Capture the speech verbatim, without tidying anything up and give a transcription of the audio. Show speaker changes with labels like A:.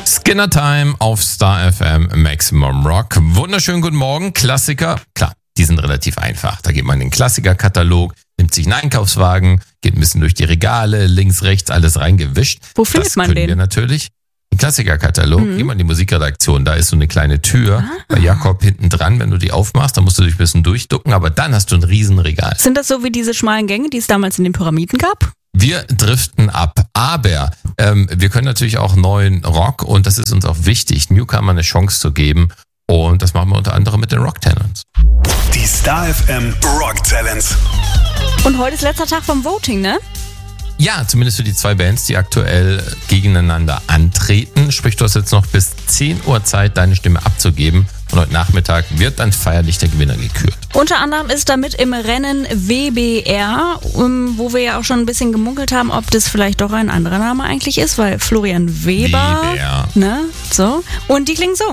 A: Skinner Time auf Star F M Maximum Rock. Wunderschönen guten Morgen. Klassiker, klar, die sind relativ einfach. Da geht man in den Klassikerkatalog, nimmt sich einen Einkaufswagen, geht ein bisschen durch die Regale, links, rechts, alles reingewischt.
B: Wo findet
A: das
B: man
A: können
B: den?
A: wir natürlich. Den Klassikerkatalog,
B: Mhm.
A: geh mal in die Musikredaktion, da ist so eine kleine Tür
B: Ah.
A: bei Jakob hinten dran. Wenn du die aufmachst, dann musst du dich ein bisschen durchducken, aber dann hast du ein Riesenregal.
B: Sind das so wie diese schmalen Gänge, die es damals in den Pyramiden gab?
A: Wir driften ab, aber ähm, wir können natürlich auch neuen Rock, und das ist uns auch wichtig, Newcomer eine Chance zu geben, und das machen wir unter anderem mit den Rock Talents.
C: Die Star F M Rock Talents.
B: Und heute ist letzter Tag vom Voting, ne?
A: Ja, zumindest für die zwei Bands, die aktuell gegeneinander antreten. Sprich, du hast jetzt noch bis zehn Uhr Zeit, deine Stimme abzugeben. Und heute Nachmittag wird dann feierlich der Gewinner gekürt.
B: Unter anderem ist damit im Rennen W B R, um, wo wir ja auch schon ein bisschen gemunkelt haben, ob das vielleicht doch ein anderer Name eigentlich ist, weil Florian Weber,
A: W B R.
B: ne, so. Und die klingen so.